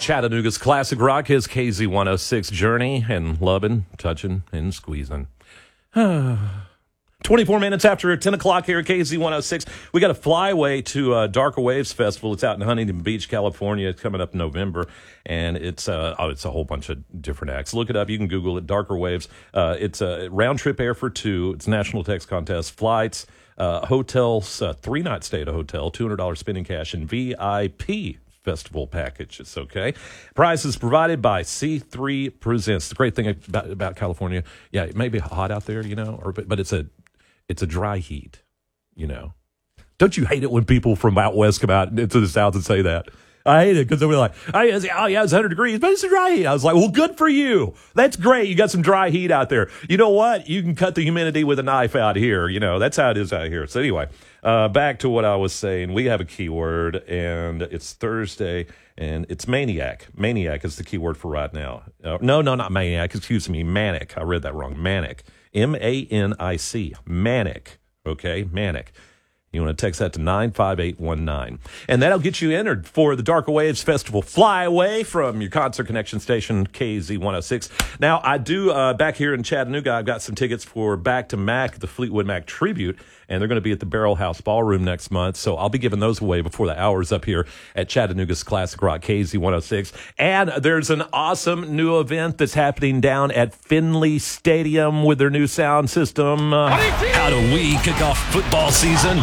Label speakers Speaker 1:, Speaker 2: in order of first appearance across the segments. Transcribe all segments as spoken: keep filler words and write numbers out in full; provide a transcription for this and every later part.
Speaker 1: Chattanooga's classic rock, his K Z one oh six Journey, and loving, touching, and squeezing. twenty-four minutes after ten o'clock here at K Z one oh six. We got a flyway to uh, Darker Waves Festival. It's out in Huntington Beach, California. It's coming up in November, and it's uh, oh, it's a whole bunch of different acts. Look it up. You can Google it, Darker Waves. Uh, it's a round-trip air for two. It's a national text contest. Flights, uh, hotels, uh, three-night stay at a hotel, two hundred dollars spending cash, and V I P festival packages, okay? Prizes provided by C three Presents. The great thing about, about California, yeah, it may be hot out there, you know, or but it's a it's a dry heat, you know. Don't you hate it when people from out west come out into the south and say that? I hate it because they'll be like, oh yeah, it's one hundred degrees, but it's a dry heat. I was like, well, good for you. That's great. You got some dry heat out there. You know what? You can cut the humidity with a knife out here. You know, that's how it is out here. So anyway, uh, back to what I was saying. We have a keyword, and it's Thursday, and it's maniac. Maniac is the keyword for right now. Uh, no, no, not maniac. Excuse me, manic. I read that wrong. Manic. M A N I C. Manic. Okay, manic. You want to text that to nine five eight one nine. And that'll get you entered for the Darker Waves Festival Flyaway from your Concert Connection station, K Z one oh six. Now, I do, uh, back here in Chattanooga, I've got some tickets for Back to Mac, the Fleetwood Mac tribute, and they're going to be at the Barrel House Ballroom next month. So I'll be giving those away before the hour's up here at Chattanooga's Classic Rock, K Z one oh six. And there's an awesome new event that's happening down at Finley Stadium with their new sound system. Uh, how do we kick off football season?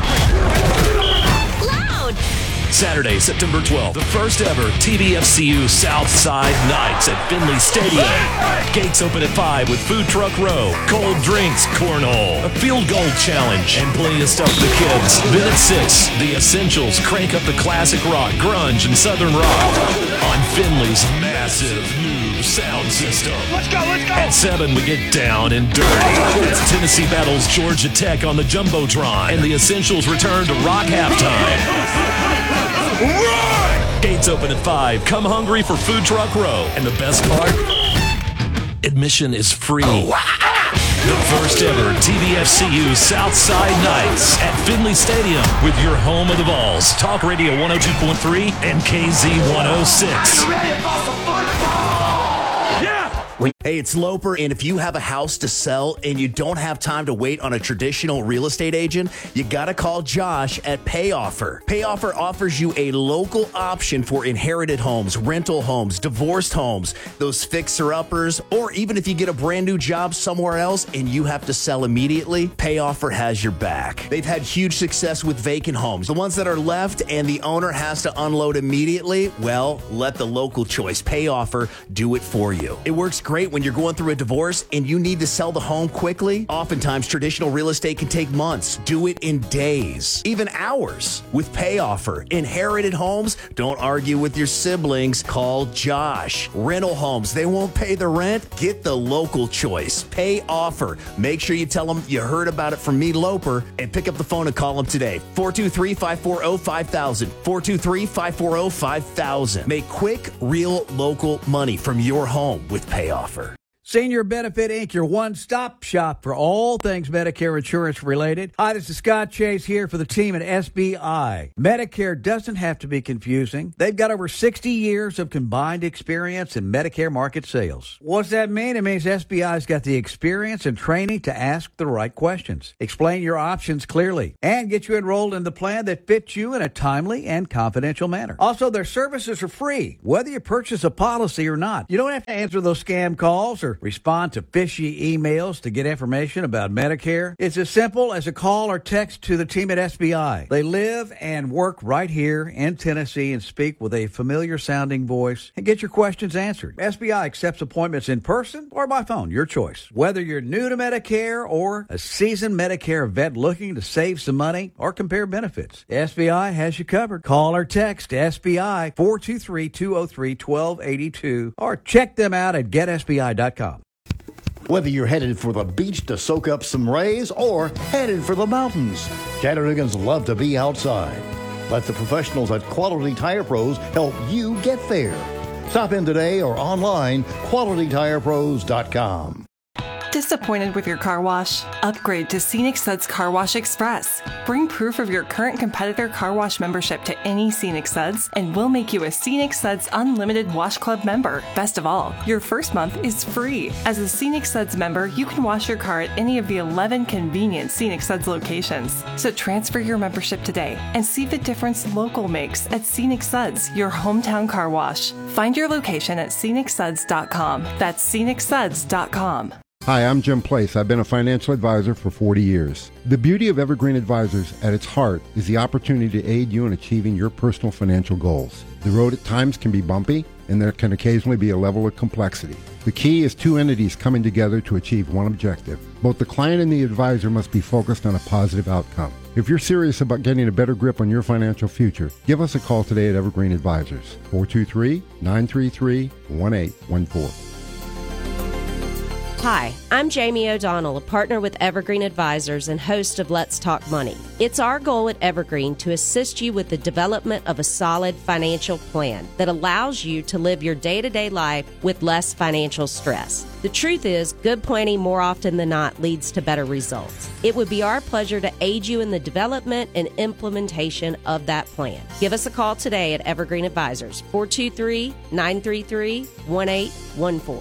Speaker 2: Loud!
Speaker 1: Saturday, September twelfth, the first ever T V F C U Southside Nights at Finley Stadium. Gates open at five with Food Truck Row, cold drinks, cornhole, a field goal challenge, and plenty of stuff for the kids. Then at six, The Essentials crank up the classic rock, grunge, and southern rock on Finley's massive new sound system.
Speaker 3: Let's go, let's go!
Speaker 1: At seven, we get down and dirty. As Tennessee battles Georgia Tech on the Jumbotron, and The Essentials return to rock halftime. Run! Gates open at five. Come hungry for Food Truck Row. And the best part? Admission is free. The first ever T V F C U Southside Nights at Finley Stadium with your home of the Vols. Talk Radio one oh two point three and K Z one oh six.
Speaker 3: Are you ready for some football?
Speaker 4: Hey, it's Loper, and if you have a house to sell and you don't have time to wait on a traditional real estate agent, you gotta call Josh at PayOffer. PayOffer offers you a local option for inherited homes, rental homes, divorced homes, those fixer-uppers, or even if you get a brand new job somewhere else and you have to sell immediately, PayOffer has your back. They've had huge success with vacant homes. The ones that are left and the owner has to unload immediately, well, let the local choice, PayOffer, do it for you. It works great when you're going through a divorce and you need to sell the home quickly. Oftentimes, traditional real estate can take months. Do it in days, even hours. With PayOffer, inherited homes, don't argue with your siblings. Call Josh. Rental homes, they won't pay the rent. Get the local choice. PayOffer. Make sure you tell them you heard about it from me, Loper, and pick up the phone and call them today. four two three, five four zero, five thousand. four two three, five four zero, five thousand. Make quick, real, local money from your home with PayOffer.
Speaker 5: Senior Benefit Incorporated, your one-stop shop for all things Medicare insurance related. Hi, this is Scott Chase here for the team at S B I. Medicare doesn't have to be confusing. They've got over sixty years of combined experience in Medicare market sales. What's that mean? It means S B I's got the experience and training to ask the right questions, explain your options clearly, and get you enrolled in the plan that fits you in a timely and confidential manner. Also, their services are free, whether you purchase a policy or not. You don't have to answer those scam calls or respond to fishy emails to get information about Medicare. It's as simple as a call or text to the team at S B I. They live and work right here in Tennessee and speak with a familiar sounding voice and get your questions answered. S B I accepts appointments in person or by phone, your choice. Whether you're new to Medicare or a seasoned Medicare vet looking to save some money or compare benefits, S B I has you covered. Call or text S B I four two three, two oh three, one two eight two or check them out at get S B I dot com.
Speaker 6: Whether you're headed for the beach to soak up some rays or headed for the mountains, Chattanooga's love to be outside. Let the professionals at Quality Tire Pros help you get there. Stop in today or online, quality tire pros dot com.
Speaker 2: Does Disappointed with your car wash? Upgrade to Scenic Suds Car Wash Express. Bring proof of your current competitor car wash membership to any Scenic Suds, and we'll make you a Scenic Suds Unlimited Wash Club member. Best of all, your first month is free. As a Scenic Suds member, you can wash your car at any of the eleven convenient Scenic Suds locations. So transfer your membership today and see the difference local makes at Scenic Suds, your hometown car wash. Find your location at scenic suds dot com. That's scenic suds dot com.
Speaker 7: Hi, I'm Jim Place. I've been a financial advisor for forty years. The beauty of Evergreen Advisors at its heart is the opportunity to aid you in achieving your personal financial goals. The road at times can be bumpy, and there can occasionally be a level of complexity. The key is two entities coming together to achieve one objective. Both the client and the advisor must be focused on a positive outcome. If you're serious about getting a better grip on your financial future, give us a call today at Evergreen Advisors, four two three, nine three three, one eight one four.
Speaker 8: Hi, I'm Jamie O'Donnell, a partner with Evergreen Advisors and host of Let's Talk Money. It's our goal at Evergreen to assist you with the development of a solid financial plan that allows you to live your day-to-day life with less financial stress. The truth is, good planning more often than not leads to better results. It would be our pleasure to aid you in the development and implementation of that plan. Give us a call today at Evergreen Advisors, four two three, nine three three, one eight one four.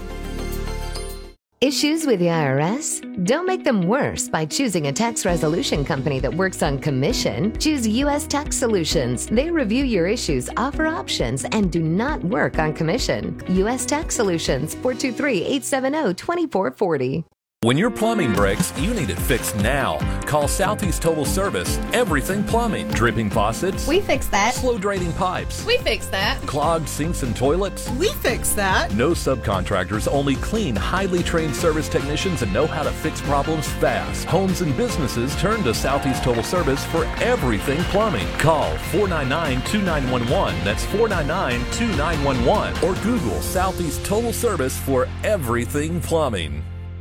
Speaker 9: Issues with the I R S? Don't make them worse by choosing a tax resolution company that works on commission. Choose U S Tax Solutions. They review your issues, offer options, and do not work on commission. U S Tax Solutions, four two three, eight seven zero, two four four zero.
Speaker 10: When your plumbing breaks, you need it fixed now. Call Southeast Total Service. Everything plumbing. Dripping faucets.
Speaker 11: We fix that.
Speaker 10: Slow draining pipes.
Speaker 11: We fix that.
Speaker 10: Clogged sinks and toilets.
Speaker 11: We fix that.
Speaker 10: No subcontractors, only clean, highly trained service technicians that know how to fix problems fast. Homes and businesses turn to Southeast Total Service for everything plumbing. Call four nine nine, two nine one one. That's four nine nine, two nine one one. Or Google Southeast Total Service for everything plumbing.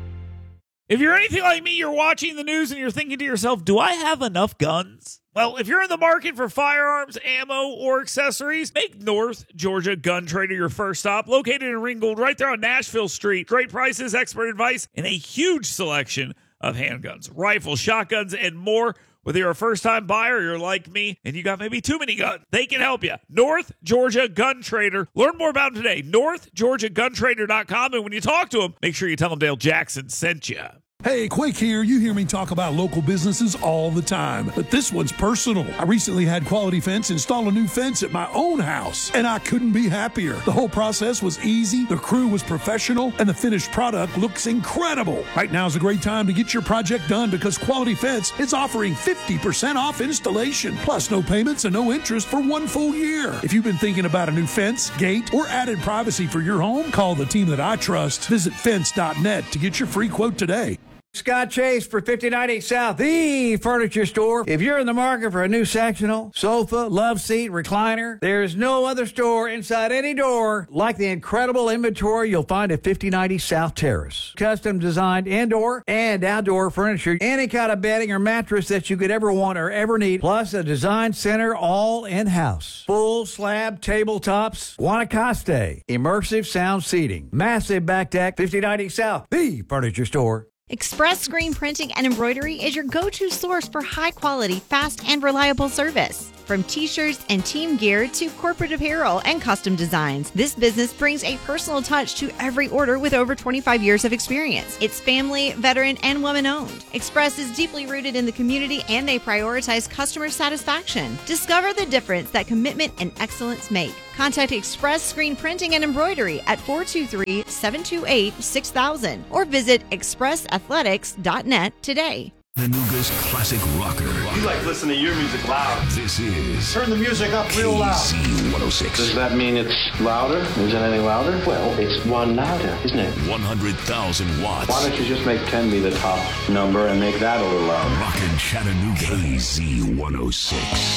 Speaker 12: If you're anything like me, you're watching the news and you're thinking to yourself, do I have enough guns? Well, if you're in the market for firearms, ammo, or accessories, make North Georgia Gun Trader your first stop. Located in Ringgold, right there on Nashville Street. Great prices, expert advice, and a huge selection of handguns, rifles, shotguns, and more. Whether you're a first-time buyer or you're like me and you got maybe too many guns, they can help you. North Georgia Gun Trader. Learn more about them today. north georgia gun trader dot com. And when you talk to them, make sure you tell them Dale Jackson sent you.
Speaker 13: Hey, Quake here. You hear me talk about local businesses all the time, but this one's personal. I recently had Quality Fence install a new fence at my own house, and I couldn't be happier. The whole process was easy, the crew was professional, and the finished product looks incredible. Right now is a great time to get your project done because Quality Fence is offering fifty percent off installation, plus no payments and no interest for one full year. If you've been thinking about a new fence, gate, or added privacy for your home, call the team that I trust. Visit fence dot net to get your free quote today.
Speaker 5: Scott Chase for fifty ninety South, the furniture store. If you're in the market for a new sectional, sofa, love seat, recliner, there's no other store inside any door like the incredible inventory you'll find at fifty ninety South Terrace. Custom designed indoor and outdoor furniture, any kind of bedding or mattress that you could ever want or ever need, plus a design center all in-house. Full slab tabletops, Guanacaste, immersive sound seating, massive back deck, fifty ninety South, the furniture store.
Speaker 14: Express Screen Printing and Embroidery is your go-to source for high-quality, fast, and reliable service. From t-shirts and team gear to corporate apparel and custom designs, this business brings a personal touch to every order with over twenty-five years of experience. It's family, veteran, and woman-owned. Express is deeply rooted in the community and they prioritize customer satisfaction. Discover the difference that commitment and excellence make. Contact Express Screen Printing and Embroidery at four two three, seven two eight, six thousand or visit express athletics dot net today.
Speaker 15: Chattanooga's classic rocker.
Speaker 16: You like listening to your music loud.
Speaker 15: This is...
Speaker 16: Turn the music up real loud.
Speaker 15: K Z one oh six.
Speaker 16: Does that mean it's louder? Is it any louder? Well, it's one louder, isn't it?
Speaker 15: one hundred thousand watts.
Speaker 16: Why don't you just make ten be the top number and make that a little louder?
Speaker 15: Rockin' Chattanooga. K Z one oh six.